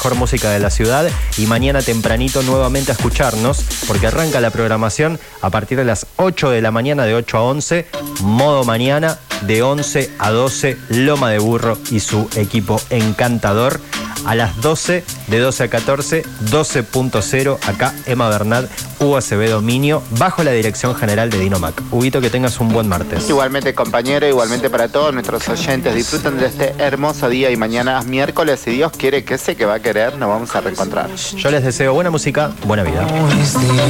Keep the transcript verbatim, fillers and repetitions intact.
mejor música de la ciudad y mañana tempranito nuevamente a escucharnos porque arranca la programación a partir de las ocho de la mañana, de ocho a once, modo mañana, de once a doce, Loma de Burro y su equipo encantador. A las doce, de doce a catorce, doce punto cero, acá Emma Bernat, Hugo Acevedo Minio, bajo la dirección general de Dinomac. Huguito, que tengas un buen martes. Igualmente, compañero, igualmente para todos nuestros oyentes. Disfruten de este hermoso día y mañana es miércoles, si Dios quiere, que sé que va a querer, nos vamos a reencontrar. Yo les deseo buena música, buena vida.